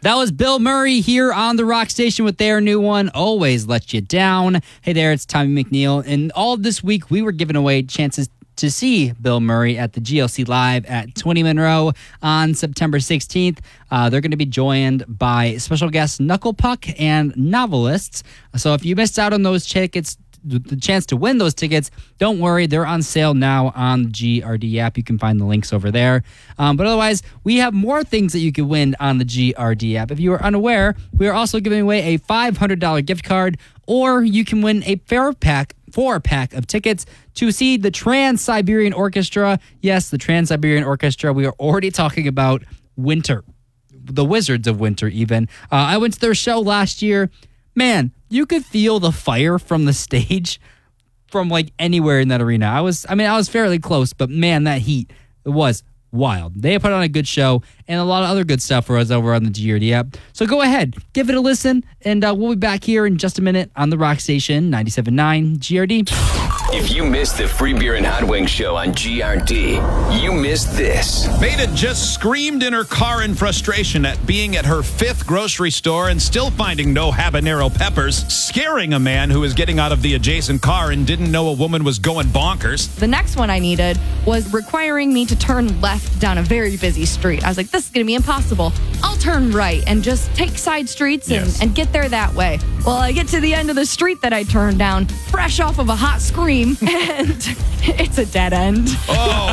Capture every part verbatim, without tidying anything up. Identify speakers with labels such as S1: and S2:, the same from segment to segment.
S1: That was Bill Murray here on the Rock Station with their new one, Always Let You Down. Hey there, it's Tommy McNeil. And all this week, we were giving away chances to see Bill Murray at the G L C Live at twenty Monroe on September sixteenth. Uh, they're going to be joined by special guests Knuckle Puck and Novelists. So if you missed out on those tickets, the chance to win those tickets, don't worry, they're on sale now on the G R D app. You can find the links over there. Um, but otherwise, we have more things that you can win on the G R D app. If you are unaware, we are also giving away a five hundred dollars gift card, or you can win a four pack four pack of tickets to see the Trans-Siberian Orchestra. Yes, the Trans-Siberian Orchestra. We are already talking about winter, the Wizards of Winter even. Uh, I went to their show last year. Man, you could feel the fire from the stage from like anywhere in that arena. I was, I mean, I was fairly close, but man, that heat, it was wild. They put on a good show and a lot of other good stuff for us over on the G R D app. So go ahead, give it a listen, and uh, we'll be back here in just a minute on the Rock Station ninety-seven point nine G R D.
S2: If you missed the Free Beer and Hot Wings show on G R D, you missed this.
S3: Beta just screamed in her car in frustration at being at her fifth grocery store and still finding no habanero peppers, scaring a man who was getting out of the adjacent car and didn't know a woman was going bonkers.
S4: The next one I needed was requiring me to turn left down a very busy street. I was like, this is going to be impossible. I'll turn right and just take side streets and,
S3: Yes.
S4: and get there that way. Well, I get to the end of the street that I turned down, fresh off of a hot scream, and it's a dead end.
S3: Oh.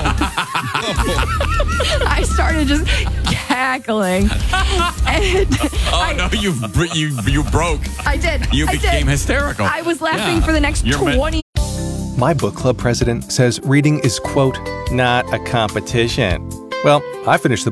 S4: I started just cackling. And
S5: Oh,
S4: I,
S5: no, you you you broke.
S4: I did.
S5: You
S4: I
S5: became
S4: did.
S5: hysterical.
S4: I was laughing
S5: Yeah.
S4: for the next
S5: You're meant-
S4: twenty
S6: My book club president says reading is, quote, not a competition. Well, I finished the